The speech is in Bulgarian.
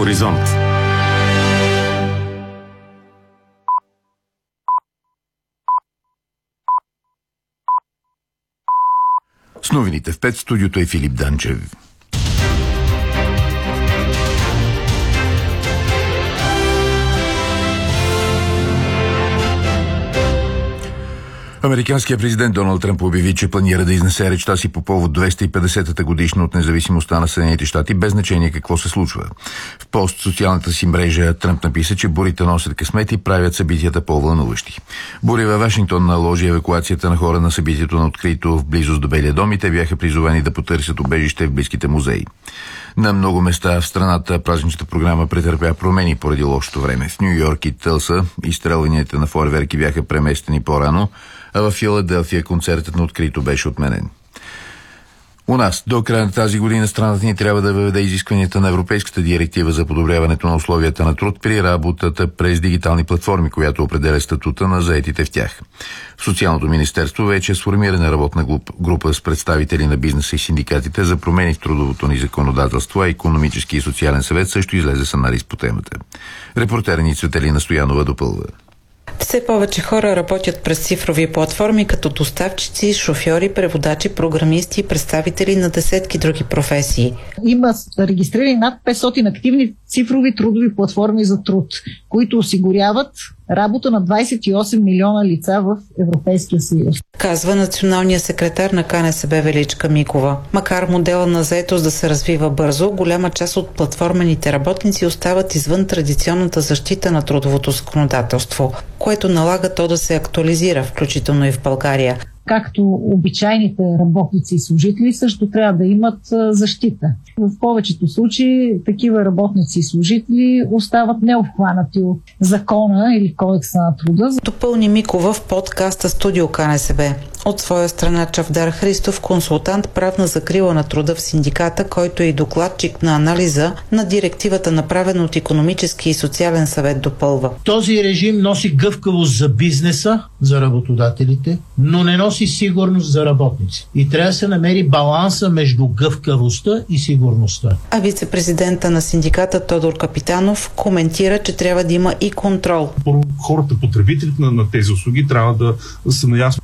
Хоризонт. С новините в 5 студиото е Филип Данчев. Американският президент Доналд Тръмп обяви, че планира да изнесе речта си по повод 250-та годишна от независимостта на Съединените щати, без значение какво се случва. В пост в социалната си мрежа Тръмп написа, че бурите носят късмет и правят събитията по-вълнуващи. Бури във Вашингтон наложи евакуацията на хора на събитието на открито в близост до Белия дом и те бяха призовани да потърсят убежище в близките музеи. На много места в страната празничната програма претърпя промени поради лошото време. В Ню Йорк и Тълса изстрелванията на фойерверки бяха преместени по-рано, а в Филаделфия концертът на открито беше отменен. У нас до края на тази година страната ни трябва да въведе изискванията на Европейската директива за подобряването на условията на труд при работата през дигитални платформи, която определя статута на заетите в тях. В Социалното министерство вече е сформирана работна група с представители на бизнеса и синдикатите за промени в трудовото ни законодателство, а Икономически и социален съвет също излезе с анализ по темата. Репортерът ни Цветелина Стоянова допълва. Все повече хора работят през цифрови платформи като доставчици, шофьори, преводачи, програмисти и представители на десетки други професии. Има регистрирани над 500 активни цифрови трудови платформи за труд, които осигуряват работа на 28 милиона лица в Европейския съюз. Казва националният секретар на КНСБ Величка Микова. Макар модела на заетост да се развива бързо, голяма част от платформените работници остават извън традиционната защита на трудовото законодателство, което налага то да се актуализира, включително и в България. Както обичайните работници и служители също трябва да имат защита. В повечето случаи такива работници и служители остават необхванати от закона или кодекса на труда. Допълни Микова в подкаста Студио КНСБ. От своя страна Чавдар Христов, консултант правна закрила на труда в синдиката, който е и докладчик на анализа на директивата, направена от Икономически и социален съвет, допълва. Този режим носи гъвкавост за бизнеса, за работодателите, но не носи сигурност за работници. И трябва да се намери баланса между гъвкавостта и сигурността. А вице-президента на синдиката Тодор Капитанов коментира, че трябва да има и контрол. Хората, потребителите на тези услуги трябва да са наясно